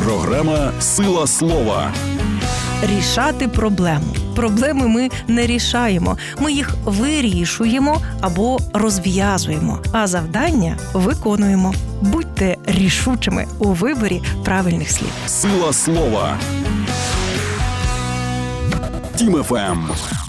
Програма «Сила слова». Рішати проблему. Проблеми ми не рішаємо. Ми їх вирішуємо або розв'язуємо, а завдання виконуємо. Будьте рішучими у виборі правильних слів. «Сила слова». Тім ФМ.